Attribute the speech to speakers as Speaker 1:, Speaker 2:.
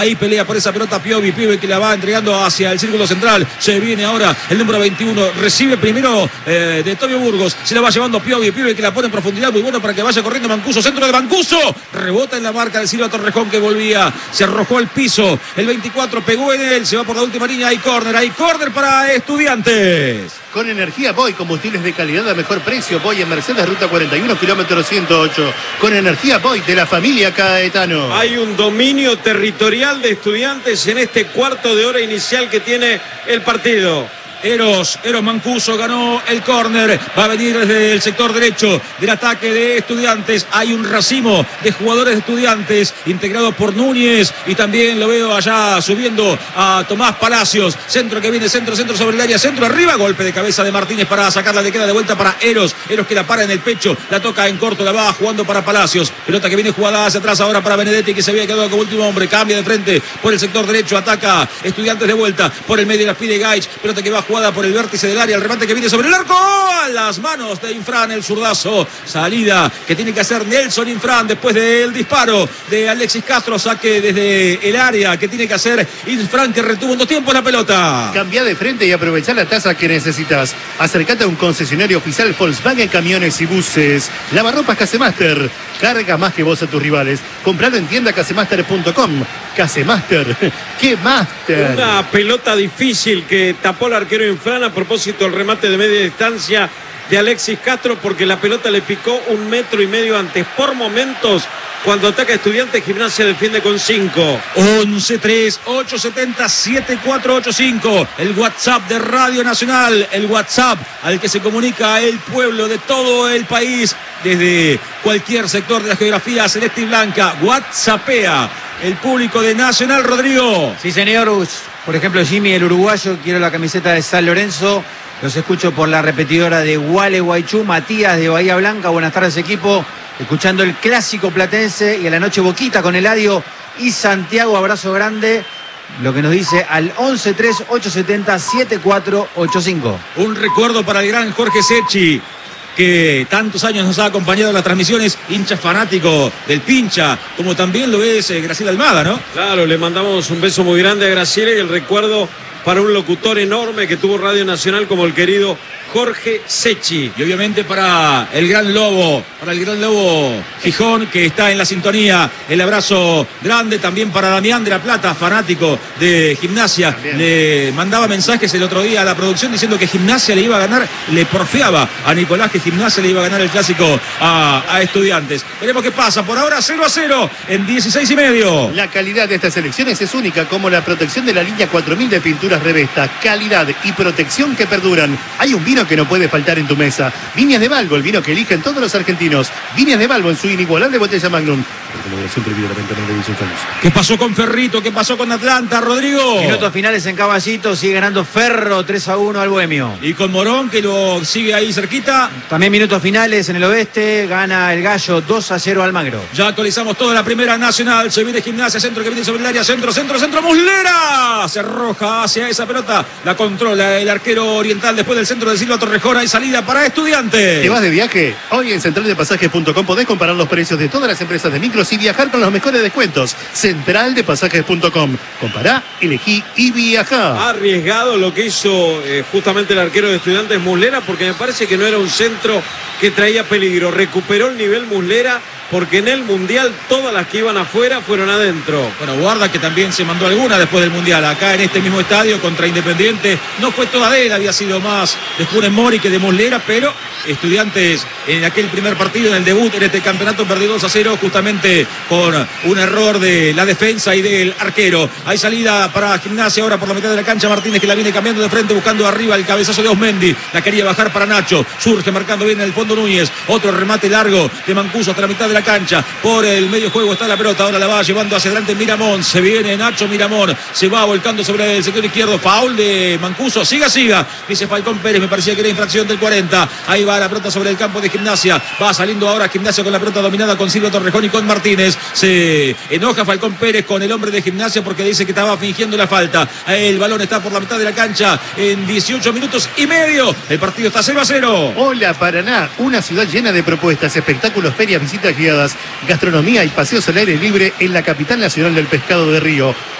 Speaker 1: Ahí pelea por esa pelota Piovi que la va entregando hacia el círculo central. Se viene ahora el número 21. Recibe primero de Tomio Burgos. Se la va llevando Piovi que la pone en profundidad. Muy bueno para que vaya corriendo Mancuso. Centro de Mancuso. Rebota en la marca de Silva Torrejón que volvía. Se arrojó al piso. El 24 pegó en él. Se va por la última línea. Hay córner para Estudiantes.
Speaker 2: Con energía Boy, combustibles de calidad a mejor precio. Boy en Mercedes, ruta 41, kilómetro 108. Con energía Boy de la familia Caetano.
Speaker 3: Hay un dominio territorial de Estudiantes en este cuarto de hora inicial que tiene el partido.
Speaker 1: Eros Mancuso ganó el córner. Va a venir desde el sector derecho del ataque de Estudiantes. Hay un racimo de jugadores de Estudiantes integrado por Núñez. Y también lo veo allá subiendo a Tomás Palacios. Centro que viene, centro sobre el área. Centro arriba. Golpe de cabeza de Martínez para sacarla. Le queda de vuelta para Eros que la para en el pecho. La toca en corto. La va jugando para Palacios. Pelota que viene jugada hacia atrás ahora para Benedetti, que se había quedado como último hombre. Cambia de frente por el sector derecho. Ataca Estudiantes de vuelta. Por el medio la pide Gaich. Pelota que va jugada por el vértice del área, el remate que viene sobre el arco, a las manos de Infran, el zurdazo, salida que tiene que hacer Nelson Infran después del disparo de Alexis Castro, saque desde el área que tiene que hacer Infran, que retuvo en 2 tiempos la pelota.
Speaker 2: Cambia de frente y aprovechar la tasa que necesitas. Acercate a un concesionario oficial Volkswagen Camiones y Buses. Lavarropas Casemaster, carga más que vos a tus rivales. Compralo en tienda casemaster.com. Casemaster, ¡qué máster!
Speaker 3: Una pelota difícil que tapó el arquero Infran a propósito del remate de media distancia de Alexis Castro, porque la pelota le picó 1,5 metros antes. Por momentos, cuando ataca Estudiantes, Gimnasia defiende con 5.
Speaker 1: 11-3-870-7485. El WhatsApp de Radio Nacional. El WhatsApp al que se comunica el pueblo de todo el país. Desde cualquier sector de la geografía celeste y blanca. WhatsAppea el público de Nacional, Rodrigo.
Speaker 4: Sí, señor. Por ejemplo, Jimmy, el uruguayo, quiero la camiseta de San Lorenzo. Los escucho por la repetidora de Gualeguaychú. Matías de Bahía Blanca. Buenas tardes, equipo. Escuchando el clásico platense y a la noche Boquita con Eladio y Santiago. Abrazo grande. Lo que nos dice al 11-3-870-7485.
Speaker 1: Un recuerdo para el gran Jorge Secchi, que tantos años nos ha acompañado en las transmisiones, hincha fanático del Pincha, como también lo es Graciela Almada, ¿no?
Speaker 3: Claro, le mandamos un beso muy grande a Graciela y el recuerdo para un locutor enorme que tuvo Radio Nacional como el querido Jorge Secchi.
Speaker 1: Y obviamente para el gran Lobo Gijón, que está en la sintonía. El abrazo grande también para Damián de la Plata, fanático de Gimnasia. También le mandaba mensajes el otro día a la producción diciendo que Gimnasia le iba a ganar, le porfiaba a Nicolás que Gimnasia le iba a ganar el clásico a Estudiantes. Veremos qué pasa. Por ahora 0-0 en 16,5.
Speaker 2: La calidad de estas elecciones es única, como la protección de la línea 4000 de pinturas Revesta. Calidad y protección que perduran. Hay un vino que no puede faltar en tu mesa. Viñas de Balbo, el vino que eligen todos los argentinos. Viñas de Balbo en su inigualable botella Magnum.
Speaker 1: ¿Qué pasó con Ferrito? ¿Qué pasó con Atlanta, Rodrigo?
Speaker 4: Minutos finales en Caballito, sigue ganando Ferro 3-1 al Bohemio.
Speaker 1: Y con Morón, que lo sigue ahí cerquita.
Speaker 4: También minutos finales en el oeste, gana el Gallo 2-0 al Magro.
Speaker 1: Ya actualizamos toda la primera nacional. Se viene Gimnasia, centro que viene sobre el área, centro, Muslera. Se arroja hacia esa pelota, la controla el arquero oriental después del centro de Silva Torrejón. Hay salida para Estudiantes.
Speaker 2: ¿Te vas de viaje? Hoy en centraldepasajes.com podés comparar los precios de todas las empresas de micros y viajar con los mejores descuentos. Centraldepasajes.com. Compará, elegí y viajá.
Speaker 3: Arriesgado lo que hizo justamente el arquero de Estudiantes, Muslera, porque me parece que no era un centro que traía peligro. Recuperó el nivel Muslera, porque en el Mundial todas las que iban afuera fueron adentro.
Speaker 1: Bueno, guarda que también se mandó alguna después del Mundial. Acá en este mismo estadio contra Independiente. No fue toda de él, había sido más de Funes Mori que de Muslera, pero Estudiantes en aquel primer partido, en el debut en este campeonato, perdió 2-0 justamente con un error de la defensa y del arquero. Hay salida para Gimnasia ahora por la mitad de la cancha. Martínez, que la viene cambiando de frente, buscando arriba el cabezazo de Osmendi. La quería bajar para Nacho. Surge marcando bien en el fondo Núñez. Otro remate largo de Mancuso hasta la mitad de la cancha. Por el medio juego está la pelota. Ahora la va llevando hacia adelante Miramón. Se viene Nacho Miramón. Se va volcando sobre el sector izquierdo. Foul de Mancuso. Siga. Dice Falcón Pérez. Me parecía que era infracción del 40. Ahí va la pelota sobre el campo de Gimnasia. Va saliendo ahora Gimnasia con la pelota dominada con Silva Torrejón y con Martínez. Se enoja Falcón Pérez con el hombre de Gimnasia porque dice que estaba fingiendo la falta. El balón está por la mitad de la cancha en 18 minutos y medio. El partido está 0-0.
Speaker 2: Hola Paraná, una ciudad llena de propuestas, espectáculos, ferias, visitas guiadas, gastronomía y paseos al aire libre en la capital nacional del pescado de Río.